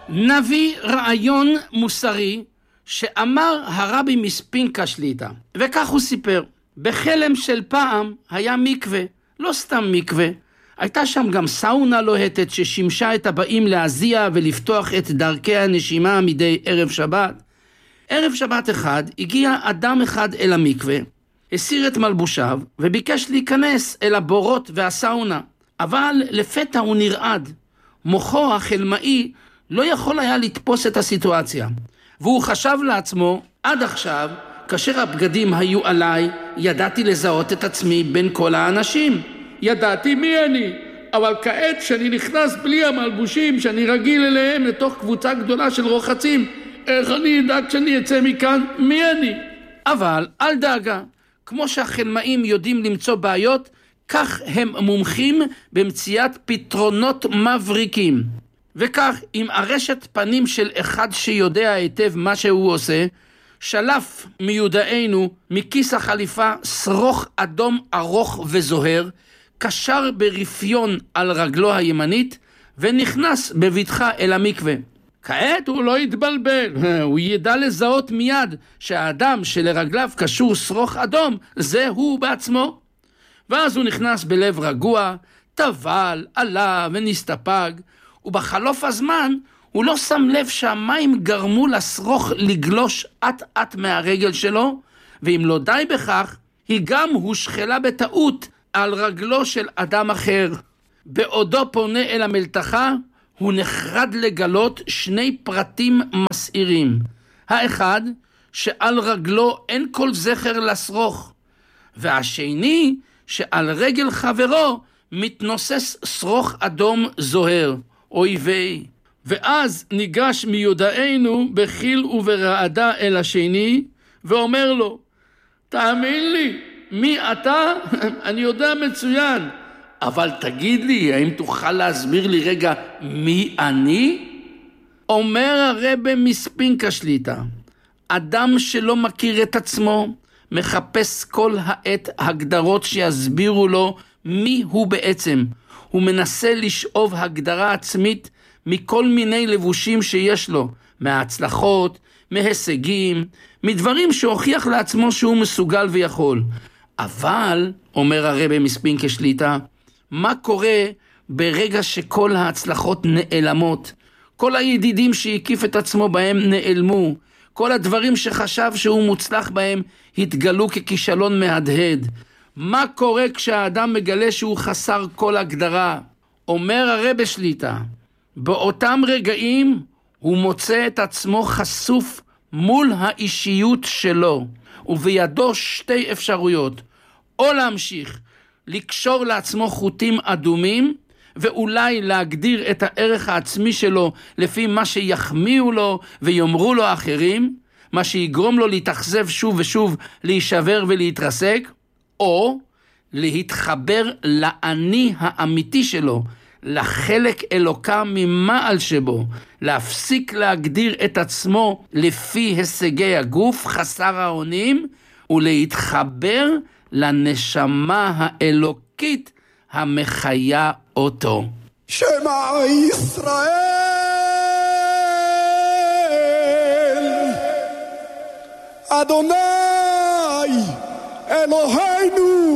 נביא רעיון מוסרי שאמר הרבי מספינקה שליטה, וכך הוא סיפר. בחלם של פעם היה מקווה, לא סתם מקווה, הייתה שם גם סאונה לוהטת ששימשה את הבאים להזיע ולפתוח את דרכי הנשימה מדי ערב שבת. ערב שבת אחד הגיע אדם אחד אל המקווה, הסיר את מלבושיו וביקש להיכנס אל הבורות והסאונה, אבל לפתע הוא נרעד. מוחו החלמאי לא יכול היה לתפוס את הסיטואציה, והוא חשב לעצמו, עד עכשיו, כאשר הבגדים היו עליי, ידעתי לזהות את עצמי בין כל האנשים. ידעתי מי אני, אבל כעת שאני נכנס בלי המלבושים שאני רגיל אליהם לתוך קבוצה גדולה של רוחצים, איך אני אדע כשאני אצא מכאן מי אני? אבל אל דאגה, כמו שהחלמאים יודעים למצוא בעיות, כך הם מומחים במציאת פתרונות מבריקים. וכך, עם הרשת פנים של אחד שיודע היטב מה שהוא עושה, שלף מיודענו מכיס החליפה שרוך אדום ארוך וזוהר, קשר ברפיון על רגלו הימנית, ונכנס בבטחה אל המקווה. כעת הוא לא יתבלבל, הוא ידע לזהות מיד שהאדם שלרגליו קשור שרוך אדום, זה הוא בעצמו. ואז הוא נכנס בלב רגוע, טבל, עלה ונסתפג, ובחלוף הזמן הוא לא שם לב שהמים גרמו לשרוך לגלוש עט מהרגל שלו, ואם לא די בכך, היא גם הושחלה בטעות על רגלו של אדם אחר. בעודו פונה אל המלתחה, הוא נחרד לגלות שני פרטים מסעירים. האחד, שעל רגלו אין כל זכר לשרוך, והשני, שעל רגל חברו מתנוסס שרוך אדום זוהר. אוי ויי. ואז ניגש מיודענו בחיל וברעדה אל השני, ואומר לו, תאמין לי, מי אתה? אני יודע מצוין. אבל תגיד לי, האם תוכל להסביר לי רגע מי אני? אומר הרבי מספינקה שליטה, אדם שלא מכיר את עצמו, מחפש כל העת הגדרות שיסבירו לו מי הוא בעצם. הוא מנסה לשאוב הגדרה עצמית מכל מיני לבושים שיש לו, מההצלחות, מהישגים, מדברים שהוכיח לעצמו שהוא מסוגל ויכול. אבל, אומר הרבי מספינקה שליטה, מה קורה ברגע שכל ההצלחות נעלמות? כל הידידים שהקיף את עצמו בהם נעלמו, כל הדברים שחשב שהוא מוצלח בהם התגלו ככישלון מהדהד. מה קורה כשהאדם מגלה שהוא חסר כל הגדרה? אומר הרבי שליטה, באותם רגעים הוא מוצא את עצמו חשוף מול האישיות שלו, ובידו שתי אפשרויות, או להמשיך לקשור לעצמו חוטים אדומים, ואולי להגדיר את הערך העצמי שלו לפי מה שיחמיאו לו ויאמרו לו אחרים, מה שיגרום לו להתאכזב שוב ושוב, להישבר ולהתרסק, או להתחבר לאני האמיתי שלו, לחלק אלוקה ממעל שבו, להפסיק להגדיר את עצמו לפי הישגי הגוף חסר האונים, ולהתחבר לנשמה האלוקית המחיה אותו. שמע ישראל, אדוני אלוהינו